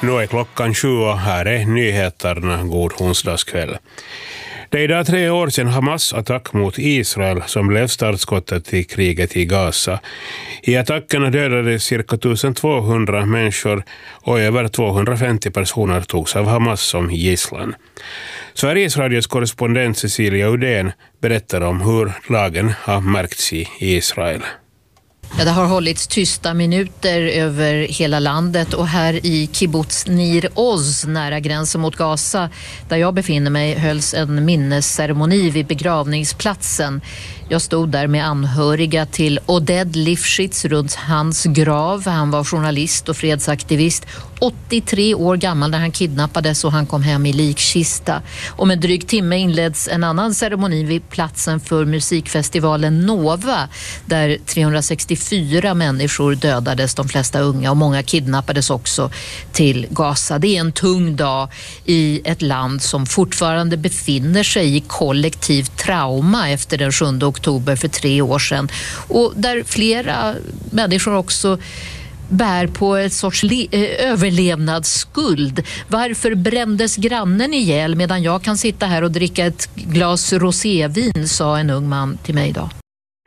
Nu är klockan 7 och här är nyheterna. God onsdagskväll. Det är idag 3 år sedan Hamas attack mot Israel som blev startskottet till kriget i Gaza. I attackerna dödades cirka 1200 människor och över 250 personer togs av Hamas som gisslan. Sveriges radios korrespondent Cecilia Udén berättar om hur lagen har märkts i Israel. Ja, det har hållits tysta minuter över hela landet och här i kibbutz Nir Oz nära gränsen mot Gaza där jag befinner mig hölls en minnesceremoni vid begravningsplatsen. Jag stod där med anhöriga till Oded Lifshitz runt hans grav. Han var journalist och fredsaktivist, 83 år gammal när han kidnappades och han kom hem i likkista. Om en dryg timme inleds en annan ceremoni vid platsen för musikfestivalen Nova där 364 människor dödades, de flesta unga, och många kidnappades också till Gaza. Det är en tung dag i ett land som fortfarande befinner sig i kollektivt trauma efter den 7 oktober för 3 år sedan och där flera människor också bär på ett sorts överlevnadsskuld. Varför brändes grannen ihjäl medan jag kan sitta här och dricka ett glas rosévin, sa en ung man till mig idag.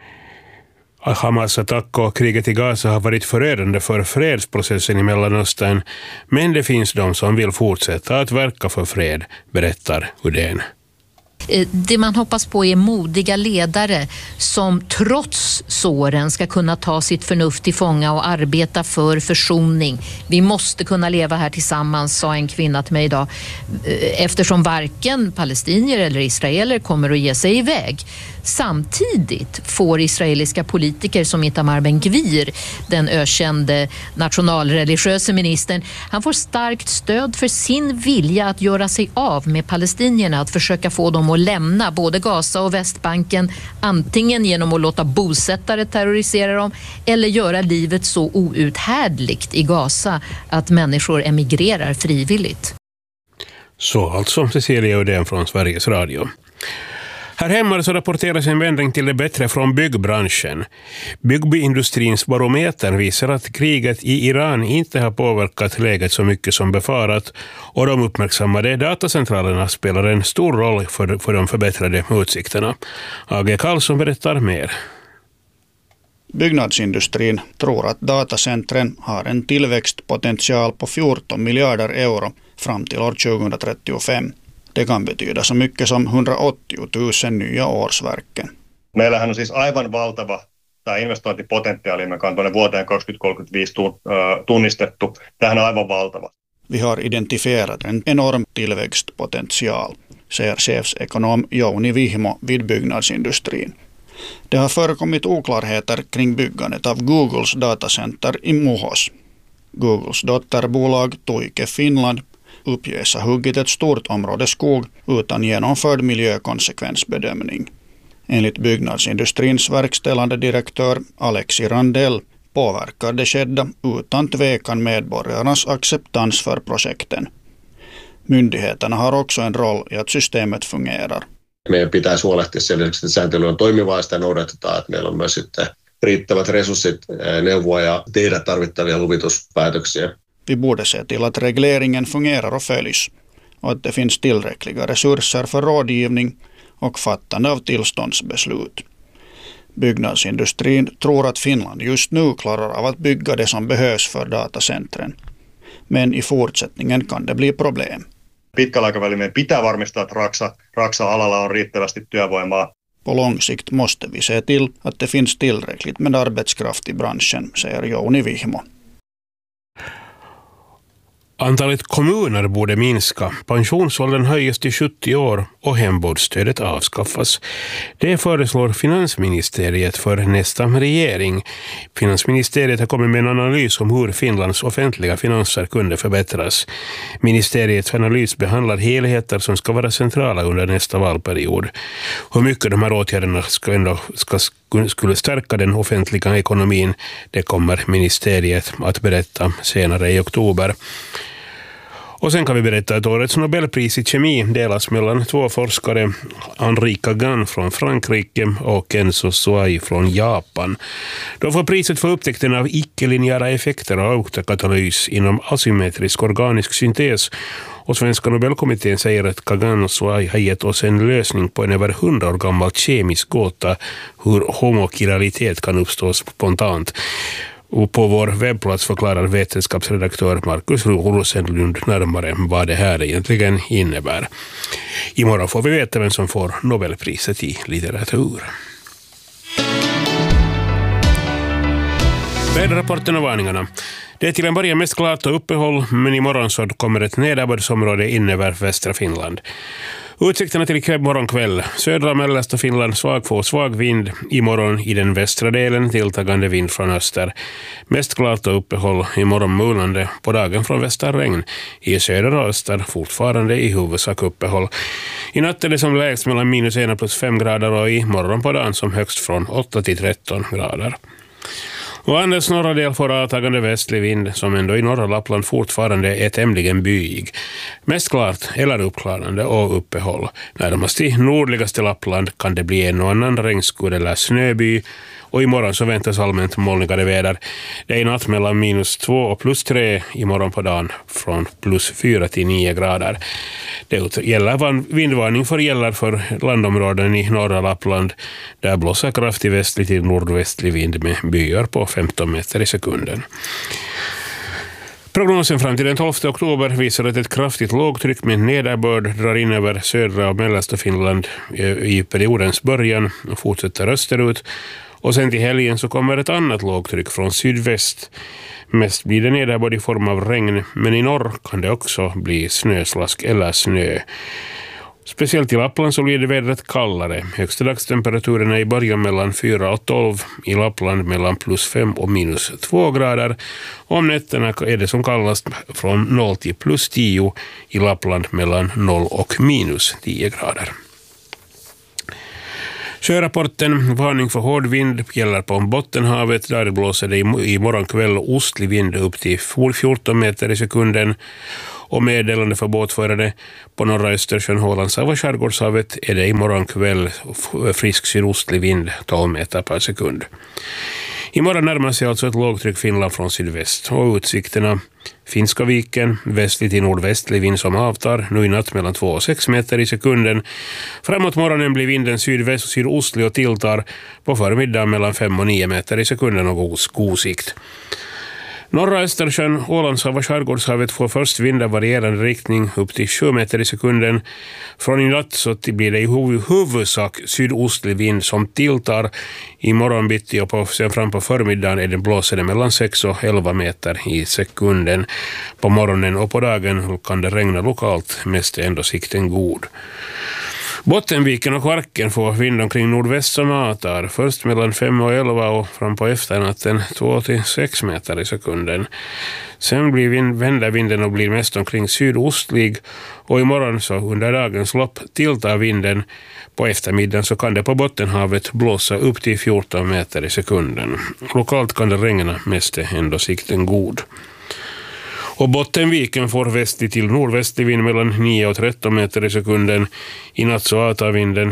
Hamas attack och kriget i Gaza har varit förödande för fredsprocessen i Mellanöstern, men det finns de som vill fortsätta att verka för fred, berättar Udén. Det man hoppas på är modiga ledare som trots såren ska kunna ta sitt förnuft till fånga och arbeta för försoning. Vi måste kunna leva här tillsammans, sa en kvinna till mig idag, eftersom varken palestinier eller israeler kommer att ge sig iväg. Samtidigt får israeliska politiker som Itamar Ben-Gvir, den ökände nationalreligiösa ministern, han får starkt stöd för sin vilja att göra sig av med palestinierna, att försöka få dem att lämna både Gaza och Västbanken, antingen genom att låta bosättare terrorisera dem eller göra livet så outhärdligt i Gaza att människor emigrerar frivilligt. Så alltså Cecilia Udén från Sveriges Radio. Här hemma så rapporteras en vändning till det bättre från byggbranschen. Byggindustrins barometer visar att kriget i Iran inte har påverkat läget så mycket som befarat och de uppmärksammade datacentralerna spelar en stor roll för de förbättrade utsikterna. AG Karlsson berättar mer. Byggnadsindustrin tror att datacentren har en tillväxtpotential på 14 miljarder euro fram till år 2035. Det kan betyda så mycket som 180 000 nya årsverken. Meillähän on siis aivan valtava tämä investointipotentiaali, mikä on tuonne vuoteen 2035 tunnistettu. Tämähän on aivan valtava. Vi har identifierat en enorm tillväxtpotential, säger chefsekonom Jouni Vihmo vid byggnadsindustrin. Det har förekommit oklarheter kring byggandet av Googles datacenter i Muhos. Googles dotterbolag Tuike Finland uppges ha huggit ett stort område skog utan genomförd miljökonsekvensbedömning. Enligt byggnadsindustrins verkställande direktör Alexi Randell påverkar det skedda utan tvekan medborgarnas acceptans för projekten. Myndigheterna har också en roll i att systemet fungerar. Meidän pitäisi huolehtia selväksi, että sääntely on toimivaa ja sitä noudatetaan, että meillä on myös sitten riittävät resurssit neuvoa ja tehdä tarvittavia luvituspäätöksiä. Vi borde se till att regleringen fungerar och följs och att det finns tillräckliga resurser för rådgivning och fattande av tillståndsbeslut. Byggnadsindustrin tror att Finland just nu klarar av att bygga det som behövs för datacentren. Men i fortsättningen kan det bli problem. Pitkällä aikavälillä meidän pitää varmistaa, että Raksa-alalla on riittävästi työvoimaa. På lång sikt måste vi se till att det finns tillräckligt med arbetskraft i branschen, säger Jouni Vihmo. Antalet kommuner borde minska, pensionsåldern höjs till 70 år och hemvårdsstödet avskaffas. Det föreslår finansministeriet för nästa regering. Finansministeriet har kommit med en analys om hur Finlands offentliga finanser kunde förbättras. Ministeriets analys behandlar helheter som ska vara centrala under nästa valperiod. Hur mycket de här åtgärderna skulle stärka den offentliga ekonomin, det kommer ministeriet att berätta senare i oktober. Och sen kan vi berätta att årets Nobelpris i kemi delas mellan två forskare, Henri Kagan från Frankrike och Kenzo Suai från Japan. De får priset för upptäckten av icke-linjära effekter av autokatalys inom asymmetrisk organisk syntes. Och Svenska Nobelkommittén säger att Kagan och Suai har gett oss en lösning på en över 100 år gammal kemisk gåta hur homokiralitet kan uppstå spontant. Och på vår webbplats förklarar vetenskapsredaktör Markus Rosenlund närmare vad det här egentligen innebär. Imorgon får vi veta vem som får Nobelpriset i litteratur. Väderrapporten och varningarna. Det är till en början mest klart och uppehåll, men imorgon så kommer ett nederbördsområde in över västra Finland. Utsikterna till morgonkväll. Södra och mellersta Finland svag vind. Imorgon i den västra delen tilltagande vind från öster. Mest klart och uppehåll. Imorgon mulande. På dagen från väster regn. I söder och öster fortfarande i huvudsak uppehåll. I natt är det som lägst mellan -1 plus 5 grader och i morgon på dagen som högst från 8 till 13 grader. Och Anders norra del får avtagande västlig vind som ändå i norra Lappland fortfarande är tämligen byig. Mest klart eller uppklarande och uppehåll. Närmast i nordligaste Lappland kan det bli en och annan regnskur eller snöby. Och imorgon så väntas allmänt molnigare väder. Det är i natt mellan -2 och +3, imorgon på dagen från +4 till 9 grader. Det gäller vindvarning gäller för landområden i norra Lappland. Där blåser kraftig västlig till nordvästlig vind med byar på 15 meter i sekunden. Prognosen fram till den 12 oktober visar att ett kraftigt lågtryck med nederbörd drar in över södra och mellersta Finland i periodens början och fortsätter österut. Och sen till helgen så kommer ett annat lågtryck från sydväst. Mest blir det nederbörd i form av regn, men i norr kan det också bli snöslask eller snö. Speciellt i Lappland så blir det vädret kallare. Högsta dagstemperaturen i början mellan 4 och 12, i Lappland mellan +5 och -2 grader. Om nätterna är det som kallast från 0 till +10, i Lappland mellan 0 och -10 grader. Sjörapporten, varning för hård vind gäller på Bottenhavet. Där blåser det i morgonkväll ostlig vind upp till 14 meter i sekunden. Och meddelande för båtförare på norra Östersjön, Ålandshav och Skärgårdshavet är det i morgonkväll frisk sydostlig vind 12 meter per sekund. Imorgon närmar sig alltså ett lågtryck Finland från sydväst och utsikterna. Finska viken, västlig till nordvästlig vind som avtar, nu i natt mellan 2 och 6 meter i sekunden. Framåt morgonen blir vinden sydostlig och tilltar, på förmiddagen mellan 5 och 9 meter i sekunden och god sikt. Norra Östersjön, Ålandshav och Skärgårdshavet får först vindar varierande riktning upp till 7 meter i sekunden. Från i natt så blir det i huvudsak sydostlig vind som tilltar. I morgon bitti och sen fram på förmiddagen är det blåser mellan 6 och 11 meter i sekunden. På morgonen och på dagen kan det regna lokalt, mest är ändå sikten god. Bottenviken och Kvarken får vind omkring nordväst som avtar. Först mellan 5 och 11 och fram på efternatten 2 till 6 meter i sekunden. Sen vänder vinden och blir mest omkring sydostlig. Och imorgon så under dagens lopp tilltar vinden. På eftermiddagen så kan det på Bottenhavet blåsa upp till 14 meter i sekunden. Lokalt kan det regna, mest är ändå sikten god. Och Bottenviken får västlig till nordvästlig vind mellan 9 och 13 meter i sekunden. I natt så avtar vinden.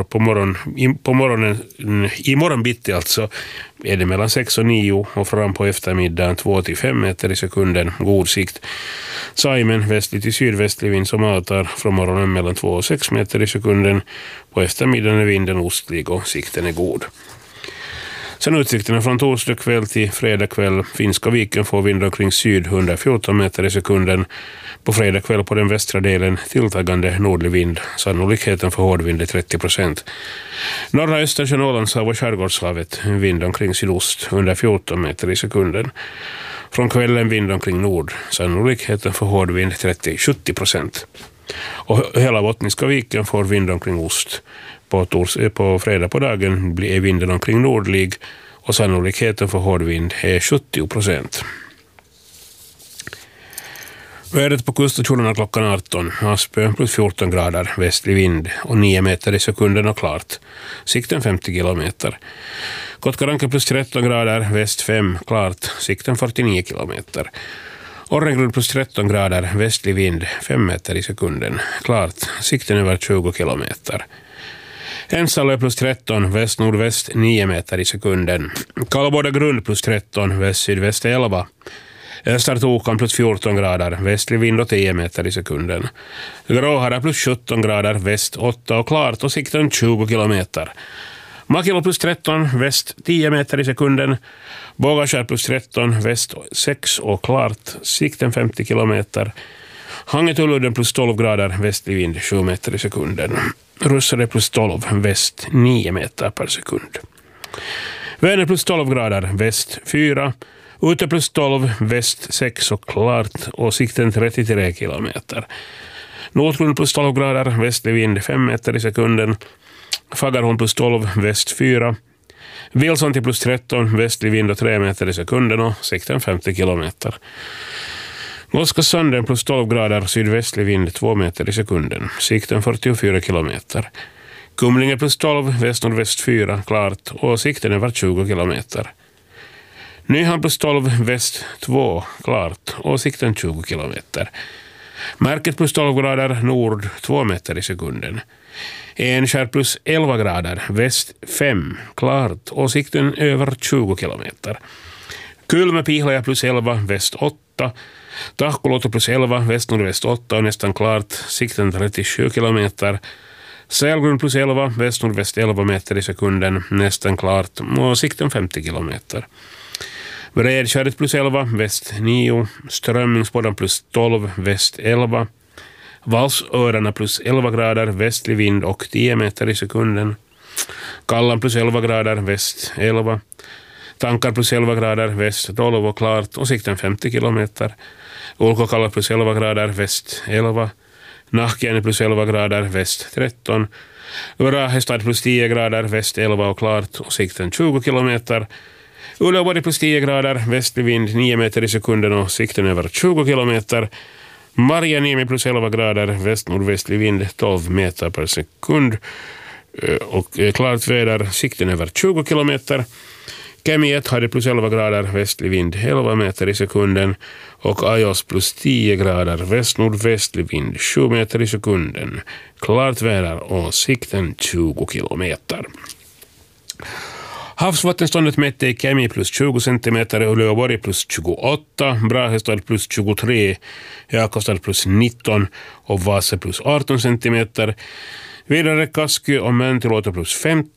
I morgon bitti alltså är det mellan 6 och 9 och fram på eftermiddagen 2 till 5 meter i sekunden. God sikt. Saimen västlig till sydvästlig vind som avtar från morgonen mellan 2 och 6 meter i sekunden. På eftermiddagen är vinden ostlig och sikten är god. Sen utsikterna från torsdag kväll till fredag kväll. Finska viken får vind omkring syd 114 meter i sekunden. På fredag kväll på den västra delen tilltagande nordlig vind. Sannolikheten för hårdvind är 30%. Norra Östersjön, Ålandshav och Skärgårdshavet vind omkring sydost 114 meter i sekunden. Från kvällen vind omkring nord. Sannolikheten för hårdvind 70%. Och hela Bottniska viken får vind omkring ost. På fredag på dagen blir vinden omkring nordlig och sannolikheten för hårdvind är 70%. Vädret på kuststationerna klockan 18. Aspö plus 14 grader, västlig vind och 9 meter i sekunden och klart. Sikten 50 kilometer. Kotkaranke plus 13 grader, väst 5, klart. Sikten 49 kilometer. Orrengrund plus 13 grader, västlig vind 5 meter i sekunden. Klart, sikten över 20 kilometer. Ensalö plus 13, väst-nordväst 9 meter i sekunden. Kallboda grund plus 13, väst-sydväst 11. Östertokan plus 14 grader, västlig vind och 10 meter i sekunden. Gråhara plus 17 grader, väst 8 och klart och sikten 20 kilometer. Makilo plus 13, väst 10 meter i sekunden. Bågakärr plus 13, väst 6 och klart, sikten 50 kilometer. Hangetuludden plus 12 grader, västlig vind 7 meter i sekunden. Russare plus 12, väst 9 meter per sekund. Vänner plus 12 grader, väst 4. Ute plus 12, väst 6 och klart och sikten 33 kilometer. Nordgrund plus 12 grader, västlig vind 5 meter i sekunden. Fagerholm plus 12, väst 4. Vilsonti plus 13, västlig vind och 3 meter i sekunden och sikten 50 kilometer. Goskasanden plus 12 grader, sydvästlig vind 2 meter i sekunden. Sikten 44 kilometer. Kumlinge plus 12, väst-nordväst 4, klart och sikten över 20 kilometer. Nyhamn plus 12, väst 2, klart och sikten 20 kilometer. Märket plus 12 grader, nord 2 meter i sekunden. Enskär plus 11 grader, väst 5, klart och sikten över 20 kilometer. Kylmäpihlaja plus 11, väst 8. Tahkoluoto plus 11, väst-nordväst 8 och nästan klart, sikten 37 kilometer. Sälgrund plus 11, väst-nordväst 11 meter i sekunden, nästan klart och sikten 50 kilometer. Vredkärret plus 11, väst 9. Strömmingsbådan plus 12, väst 11. Valsörarna plus 11 grader, västlig vind och 10 meter i sekunden. Kallan plus 11 grader, väst 11. Tankar plus 11 grader, väst 12 och klart och sikten 50 kilometer. Ulkokalla plus 11 grader, väst 11. Nahkiäinen plus 11 grader, väst 13. Urahestad plus 10 grader, väst 11 och klart och sikten 20 kilometer. Uleåborg plus 10 grader, västlig vind 9 meter i sekunden och sikten över 20 kilometer. Marjaniemi plus 11 grader, väst-nordvästlig vind 12 meter per sekund och klart väder, sikten över 20 kilometer. Kemiet hade plus 11 grader, västlig vind 11 meter i sekunden och Ajos plus 10 grader, väst-nordvästlig vind 7 meter i sekunden. Klart väder och sikten 20 kilometer. Havsvattenståndet mätte i Kemi plus 20 centimeter, Uleåborg plus 28, Brahestad plus 23, Jakobstad plus 19 och Vasa plus 18 centimeter. Vidare Kasky och Mäntyluoto plus 15,